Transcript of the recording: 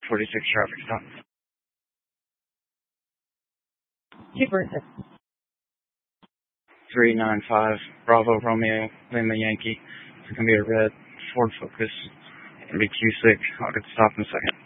46 traffic stop. Super. 395 Bravo Romeo Lima Yankee. It's going to be a red Ford Focus. It's going to be Q6. I'll get stopped in a second.